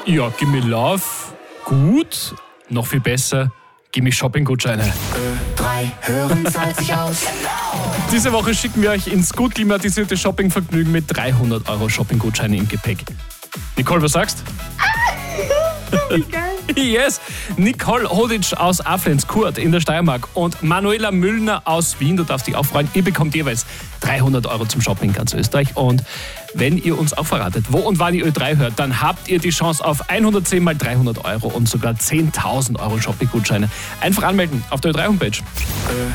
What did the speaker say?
Ja, Gimme Love, gut. Noch viel besser, Gimme Shopping-Gutscheine. Ö3 hören zahlt sich aus. Diese Woche schicken wir euch ins gut klimatisierte Shoppingvergnügen mit 300 Euro Shopping-Gutscheine im Gepäck. Nicole, was sagst? Wie geil. Yes! Nicole Hoditsch aus Aflenz, Kurt in der Steiermark und Manuela Müllner aus Wien, du darfst dich auch freuen. Ihr bekommt jeweils 300 Euro zum Shopping in ganz Österreich. Und wenn ihr uns auch verratet, wo und wann ihr Ö3 hört, dann habt ihr die Chance auf 110 mal 300 Euro und sogar 10.000 Euro Shopping-Gutscheine. Einfach anmelden auf der Ö3-Homepage.